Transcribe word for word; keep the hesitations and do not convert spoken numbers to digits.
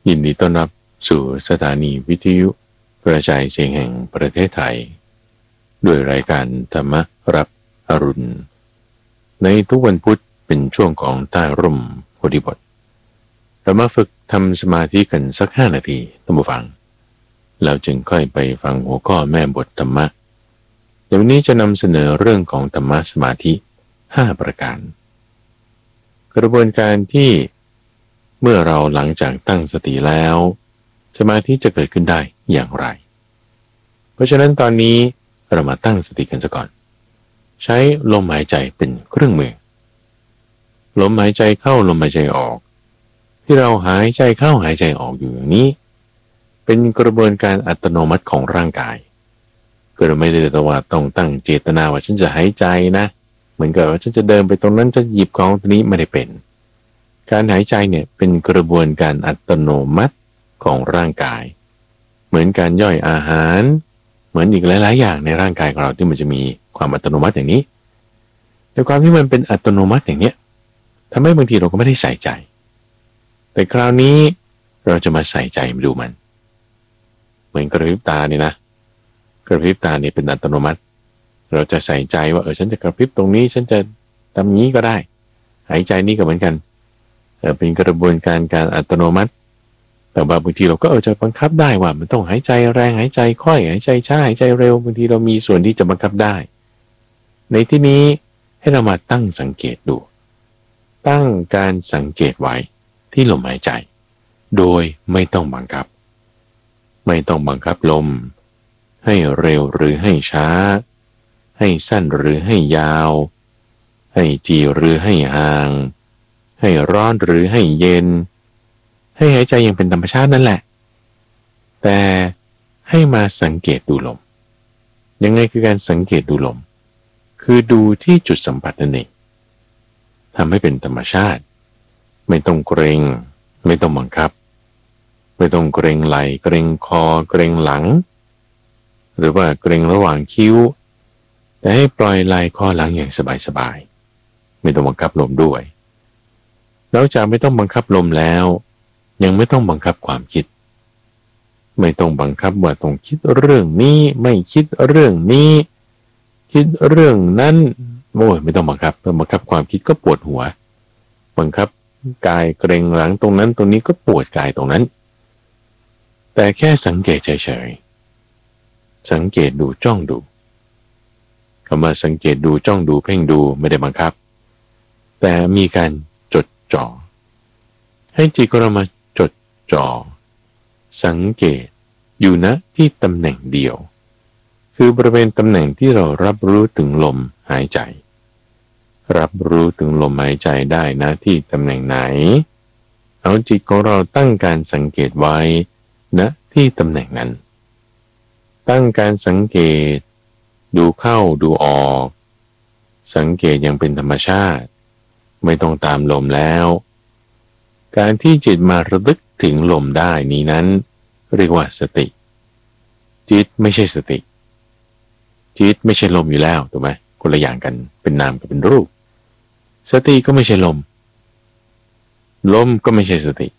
ยินดีต้อนรับสู่สถานีวิทยุกระจายเสียงแห่งประเทศไทยด้วยรายการธรรมรับอรุณในทุกวันพุธเป็นช่วงของใต้ร่มโพธิบทเรามาฝึกทำสมาธิกันสักห้านาทีท่านผู้ฟังแล้วจึงค่อยไปฟังหัวข้อแม่บทธรรมะเดี๋ยววันนี้จะนำเสนอเรื่องของธรรมะสมาธิห้าประการกระบวนการที่เมื่อเราหลังจากตั้งสติแล้วสมาธิจะเกิดขึ้นได้อย่างไรเพราะฉะนั้นตอนนี้เรามาตั้งสติกันซะก่อนใช้ลมหายใจเป็นเครื่องมือลมหายใจเข้าลมหายใจออกที่เราหายใจเข้าหายใจออกอยู่อย่างนี้เป็นกระบวนการอัตโนมัติของร่างกายก็ไม่ได้แต่ว่าต้องตั้งเจตนาว่าฉันจะหายใจนะเหมือนกับว่าฉันจะเดินไปตรงนั้นจะหยิบของตัวนี้ไม่ได้เป็นการหายใจเนี่ยเป็นกระบวนการอัตโนมัติของร่างกายเหมือนการย่อยอาหารเหมือนอีกหลายๆอย่างในร่างกายของเราที่มันจะมีความอัตโนมัติอย่างนี้แต่ความที่มันเป็นอัตโนมัติอย่างเนี้ยทำให้บางทีเราก็ไม่ได้ใส่ใจแต่คราวนี้เราจะมาใส่ใจมาดูมันเหมือนกระพริบตาเนี่ยนะกระพริบตาเนี่ยเป็นอัตโนมัติเราจะใส่ใจว่าเออฉันจะกระพริบตรงนี้ฉันจะทำนี้ก็ได้หายใจนี่ก็เหมือนกันเป็นกระบวนการการอัตโนมัติแต่บางทีเราก็เออจะบังคับได้ว่ามันต้องหายใจแรงหายใจค่อยหายใจช้าหายใจเร็วบางทีเรามีส่วนที่จะบังคับได้ในที่นี้ให้เรามาตั้งสังเกตดูตั้งการสังเกตไว้ที่ลมหายใจโดยไม่ต้องบังคับไม่ต้องบังคับลมให้เร็วหรือให้ช้าให้สั้นหรือให้ยาวให้จีหรือให้ห่างให้ร้อนหรือให้เย็นให้หายใจอย่างเป็นธรรมชาตินั่นแหละแต่ให้มาสังเกตดูลมยังไงคือการสังเกตดูลมคือดูที่จุดสัมผัสนั่นเองทำให้เป็นธรรมชาติไม่ต้องเกรงไม่ต้องบังคับไม่ต้องเกรงไหล่เกรงคอเกรงหลังหรือว่าเกรงระหว่างคิ้วแต่ให้ปล่อยไหล่คอหลังอย่างสบายๆไม่ต้องบังคับลมด้วยนอกจากไม่ต้องบังคับลมแล้วยังไม่ต้องบังคับความคิดไม่ต้องบังคับว่าต้องคิดเรื่องนี้ไม่คิดเรื่องนี้คิดเรื่องนั้นโอ้ยไม่ต้องบังคับบังคับความคิดก็ปวดหัวบังคับกายเกร็งหลังตรงนั้นตรงนี้ก็ปวดกายตรงนั้นแต่แค่สังเกตเฉยๆสังเกตดูจ้องดูคำว่าสังเกตดูจ้องดูเพ่งดูไม่ได้บังคับแต่มีการจดจ่อให้จิตของเรามาจดจ่อสังเกตอยู่ณที่ตำแหน่งเดียวคือบริเวณตำแหน่งที่เรารับรู้ถึงลมหายใจรับรู้ถึงลมหายใจได้นะที่ตำแหน่งไหนเอาจิตของเราตั้งการสังเกตไว้ณที่ตำแหน่งนั้นตั้งการสังเกตดูเข้าดูออกสังเกตอย่างเป็นธรรมชาติไม่ต้องตามลมแล้วการที่จิตมาระลึกถึงลมได้นี้นั้นเรียกว่าสติจิตไม่ใช่สติจิตไม่ใช่ลมอยู่แล้วถูกไหมคนละอย่างกันเป็นนามกับเป็นรูปสติก็ไม่ใช่ลมลมก็ไม่ใช่สติ